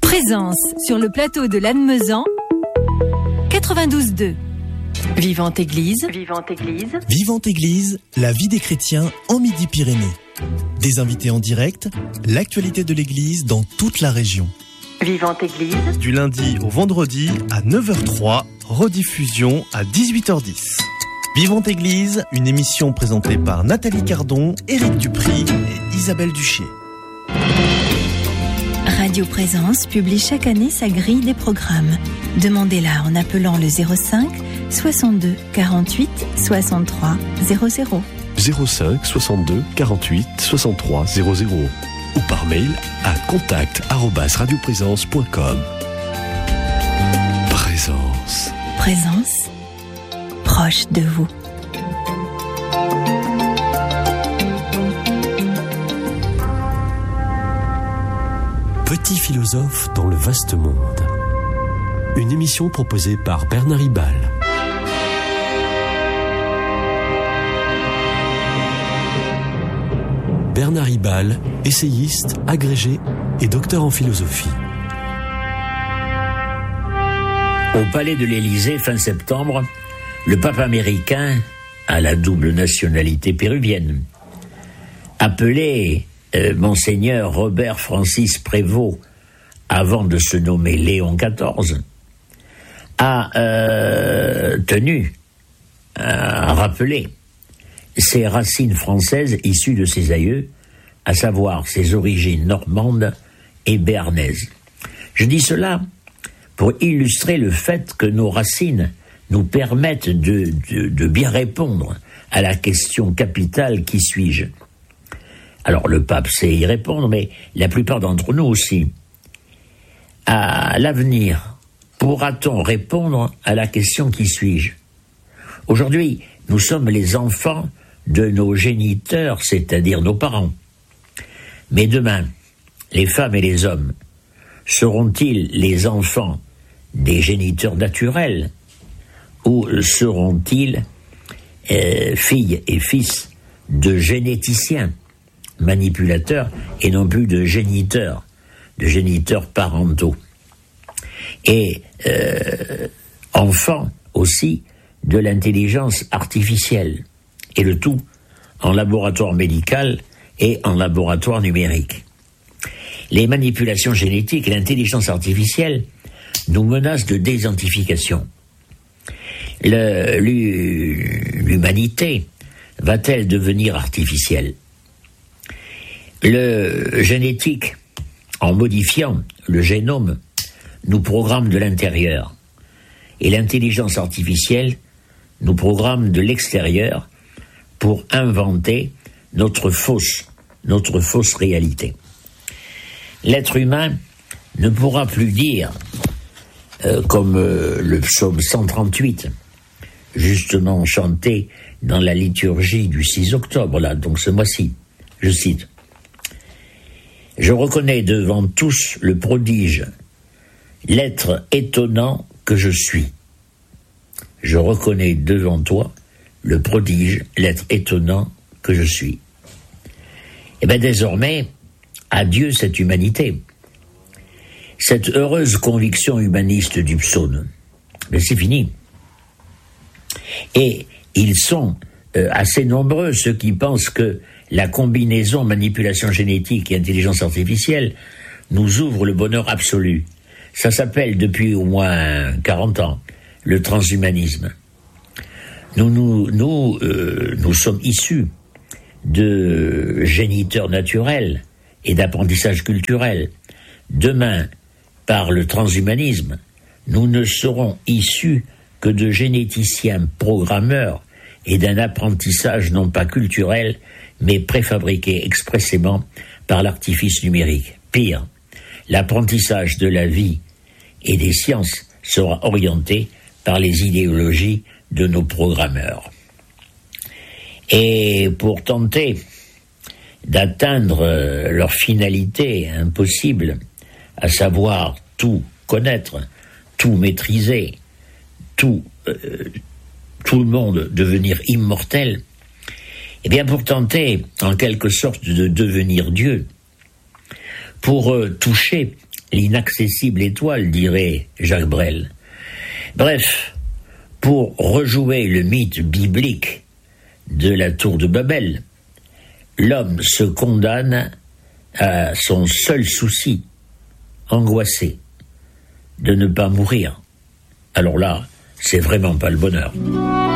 Présence sur le plateau de Lannemezan, 92.2. Vivante Église. Vivante Église. Vivante Église, la vie des chrétiens en Midi-Pyrénées. Des invités en direct, l'actualité de l'Église dans toute la région. Vivante Église. Du lundi au vendredi à 9h03, rediffusion à 18h10. Vivante Église, une émission présentée par Nathalie Cardon, Éric Dupry et Isabelle Duchier. Radio Présence publie chaque année sa grille des programmes. Demandez-la en appelant le 05 62 48 63 00. 05 62 48 63 00 ou par mail à contact@radioprésence.com. Présence. Présence, proche de vous. Petit philosophe dans le vaste monde. Une émission proposée par Bernard Ribal. Bernard Ribal, essayiste, agrégé et docteur en philosophie. Au palais de l'Élysée, fin septembre, le pape américain, à la double nationalité péruvienne, appelé Monseigneur Robert Francis Prévost, avant de se nommer Léon XIV, a tenu à rappeler ses racines françaises issues de ses aïeux, à savoir ses origines normandes et béarnaises. Je dis cela pour illustrer le fait que nos racines nous permettent de bien répondre à la question capitale « Qui suis-je ?» Alors le pape sait y répondre, mais la plupart d'entre nous aussi. À l'avenir, pourra-t-on répondre à la question « Qui suis-je ?» Aujourd'hui, nous sommes les enfants de nos géniteurs, c'est-à-dire nos parents. Mais demain, les femmes et les hommes, seront-ils les enfants des géniteurs naturels ou seront-ils filles et fils de généticiens, manipulateurs et non plus de géniteurs parentaux et enfants aussi de l'intelligence artificielle, et le tout en laboratoire médical et en laboratoire numérique. Les manipulations génétiques et l'intelligence artificielle nous menacent de désidentification. L'humanité va-t-elle devenir artificielle ? Le génétique, en modifiant le génome, nous programme de l'intérieur, et l'intelligence artificielle nous programme de l'extérieur pour inventer notre fausse réalité. L'être humain ne pourra plus dire, comme le psaume 138, justement chanté dans la liturgie du 6 octobre, là, donc ce mois-ci, je cite: « Je reconnais devant tous le prodige, l'être étonnant que je suis. Je reconnais devant toi le prodige, l'être étonnant que je suis. » Et bien désormais, adieu cette humanité. Cette heureuse conviction humaniste du psaume, mais c'est fini. Et ils sont assez nombreux ceux qui pensent que la combinaison manipulation génétique et intelligence artificielle nous ouvre le bonheur absolu. Ça s'appelle depuis au moins 40 ans le transhumanisme. Nous sommes issus de géniteurs naturels et d'apprentissage culturel. Demain, par le transhumanisme, nous ne serons issus que de généticiens programmeurs et d'un apprentissage non pas culturel, mais préfabriqué expressément par l'artifice numérique. Pire, l'apprentissage de la vie et des sciences sera orienté par les idéologies de nos programmeurs. Et pour tenter d'atteindre leur finalité impossible, à savoir tout connaître, tout maîtriser, tout le monde devenir immortel, eh bien pour tenter en quelque sorte de devenir Dieu, pour toucher l'inaccessible étoile, dirait Jacques Brel. Bref, pour rejouer le mythe biblique de la tour de Babel, l'homme se condamne à son seul souci, angoissé, de ne pas mourir. Alors là, c'est vraiment pas le bonheur.